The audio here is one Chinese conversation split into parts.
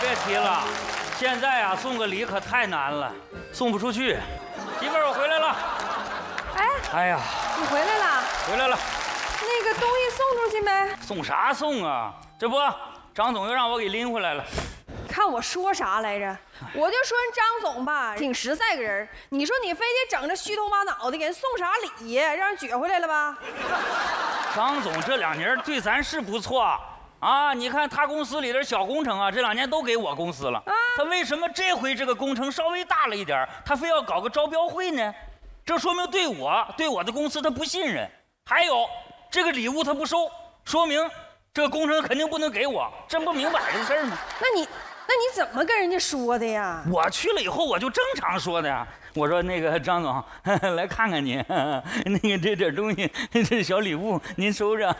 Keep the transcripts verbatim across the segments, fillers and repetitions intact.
别提了，现在啊送个礼可太难了，送不出去。媳妇儿，我回来了。 哎， 哎呀， 你回来了？ 回来了。 那个东西送出去没？ 送啥送啊？这不，张总又让我给拎回来了。 看我说啥来着？我就说人张总吧，挺实在个人。你说你非得整这虚头巴脑的，给人送啥礼呀？让人撅回来了吧？ 张总这两年对咱是不错啊，你看他公司里的小工程啊，这两年都给我公司了。啊、他为什么这回这个工程稍微大了一点，他非要搞个招标会呢？这说明对我对我的公司他不信任。还有这个礼物他不收，说明这个工程肯定不能给我，这不明摆的事儿吗？ 那你那你怎么跟人家说的呀？ 我去了以后我就正常说的呀。我说那个张总呵呵来看看您，呵呵那个这点东西这小礼物您收着。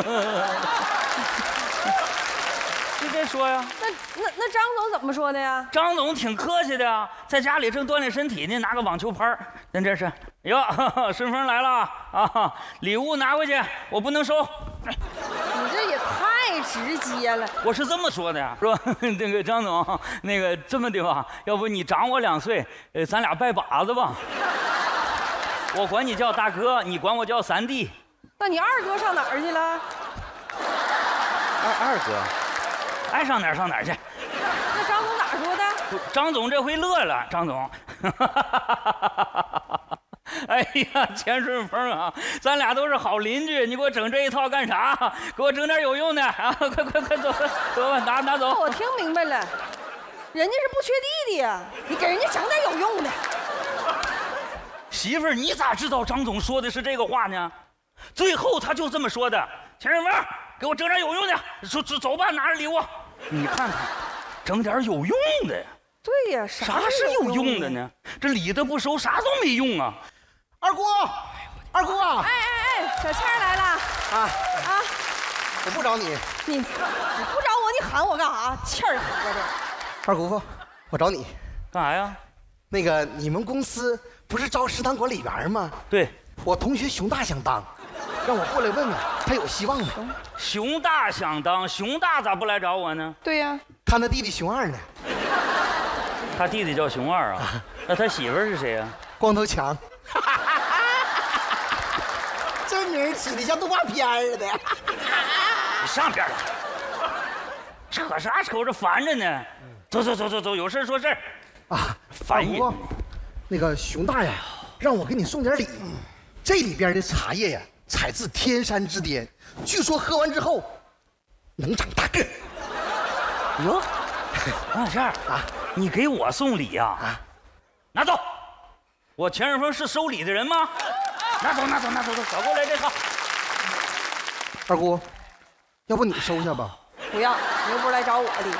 就这说呀。 那那那张总怎么说的呀？ 张总挺客气的呀，在家里正锻炼身体呢，拿个网球拍。那这是哟，顺丰来了啊！礼物拿回去，我不能收。 你这也太直接了。 我是这么说的呀，说那个张总，那个这么的吧，要不你长我两岁，呃，咱俩拜把子吧。我管你叫大哥，你管我叫三弟。 那你二哥上哪儿去了？ 二二哥，爱上哪儿上哪儿去。 那张总哪说的？ 张总这回乐了，张总。哎呀，钱顺风啊，咱俩都是好邻居，你给我整这一套干啥？给我整点有用的啊！快快快走，走吧，拿拿走。 我听明白了，人家是不缺弟弟呀，你给人家整点有用的。 媳妇儿，你咋知道张总说的是这个话呢？最后他就这么说的：钱顺风，给我整点有用的，走走走吧，拿着礼物。你看看，整点有用的。 对呀， 啥是有用的呢？这礼的不收，啥都没用啊！ 二姑，二姑啊！ 哎哎哎，小倩来了啊啊！我不找你， 你你不找我，你喊我干啥？气儿喝的。 二姑父，我找你， 干啥呀？ 那个你们公司不是招食堂管理员吗？ 对， 我同学熊大想当，让我过来问问他有希望吗？ 熊大想当，熊大咋不来找我呢？ 对呀， 他那弟弟熊二呢。 他弟弟叫熊二啊？那他媳妇儿是谁呀？ 光头强。这名起的像动画片似的。 你上边来！扯啥扯？这烦着呢。走走走走走，有事说事啊， 烦人。 那个熊大呀，让我给你送点礼。这里边的茶叶呀，采自天山之巅，据说喝完之后能长大个。 哟，王小倩啊，你给我送礼呀？啊，拿走！我钱顺风是收礼的人吗？拿走拿走拿走走，找过来这套。 二姑，要不你收下吧？ 不要，你又不是来找我的。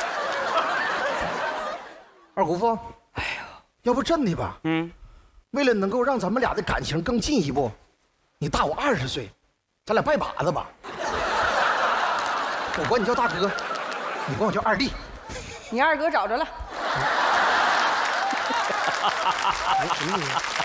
二姑父，哎呀，要不这么的吧？嗯，为了能够让咱们俩的感情更进一步，你大我二十岁，咱俩拜把子吧。我管你叫大哥，你管我叫二弟。 你二哥找着了。